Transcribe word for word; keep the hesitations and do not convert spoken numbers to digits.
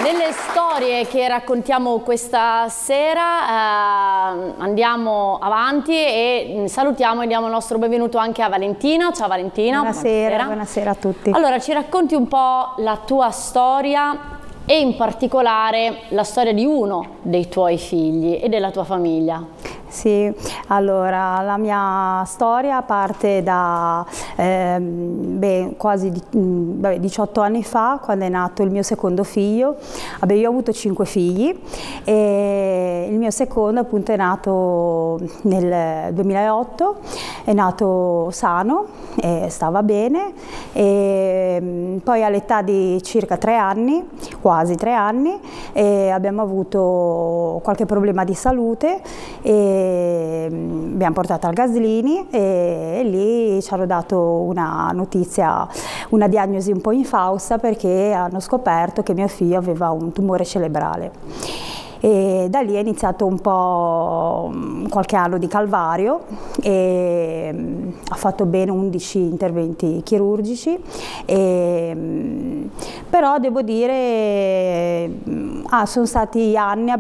Nelle storie che raccontiamo questa sera eh, andiamo avanti e salutiamo e diamo il nostro benvenuto anche a Valentina. Ciao Valentina. Buonasera, buonasera, buonasera a tutti. Allora, ci racconti un po' la tua storia e in particolare la storia di uno dei tuoi figli e della tua famiglia. Sì, allora la mia storia parte da eh, beh, quasi di, vabbè, diciotto anni fa, quando è nato il mio secondo figlio. Vabbè, io ho avuto cinque figli e il mio secondo appunto è nato nel duemilaotto, è nato sano e stava bene, e poi all'età di circa tre anni, quasi tre anni, e abbiamo avuto qualche problema di salute e abbiamo portato al Gaslini e lì ci hanno dato una notizia, una diagnosi un po' infausta, perché hanno scoperto che mio figlio aveva un tumore cerebrale. E da lì è iniziato un po' qualche anno di calvario e ha fatto ben undici interventi chirurgici, e, però devo dire ah, sono stati anni